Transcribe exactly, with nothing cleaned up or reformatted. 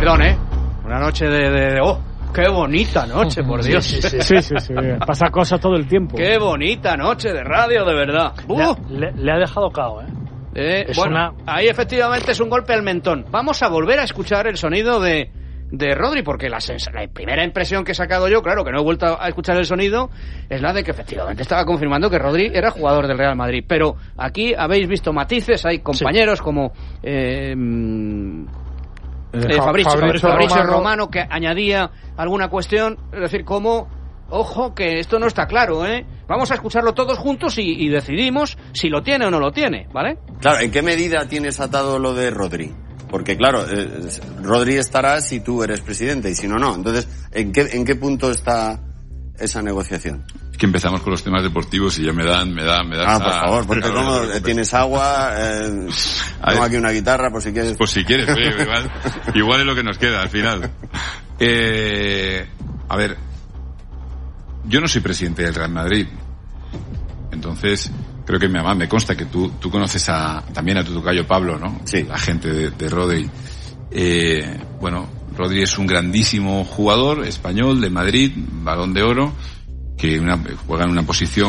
perdón, ¿eh? Una noche de... de, de ¡oh! ¡Qué bonita noche, por Dios! Sí, sí, sí, sí, sí. Pasa cosas todo el tiempo. ¡Qué bonita noche de radio, de verdad! Uh. Le, ha, le, le ha dejado cao, ¿eh? eh bueno, una... ahí efectivamente es un golpe al mentón. Vamos a volver a escuchar el sonido de, de Rodri, porque la, la primera impresión que he sacado yo, claro, que no he vuelto a escuchar el sonido, es la de que efectivamente estaba confirmando que Rodri era jugador del Real Madrid. Pero aquí habéis visto matices, hay compañeros sí. como... Eh, Eh, Fabrizio, Fabrizio, Fabrizio Romano. Romano que añadía alguna cuestión, es decir, como ojo que esto no está claro, ¿eh? Vamos a escucharlo todos juntos y, y decidimos si lo tiene o no lo tiene, ¿vale? Claro, ¿en qué medida tienes atado lo de Rodri? Porque claro, eh, Rodri estará si tú eres presidente y si no, no. Entonces, ¿en qué, en qué punto está esa negociación? Es que empezamos con los temas deportivos y ya me dan, me dan, me dan... Ah, por favor, porque claro, como no, tienes agua, eh, tengo aquí una guitarra, por si quieres... Pues si quieres, oye, igual, igual es lo que nos queda al final. Eh, a ver, yo no soy presidente del Real Madrid, entonces creo que mi mamá, me consta que tú, tú conoces a, también a tu tocayo Pablo, ¿no? Sí. La gente de, de Rodri. Eh, bueno, Rodri es un grandísimo jugador español de Madrid, Balón de Oro, que una, juega en una posición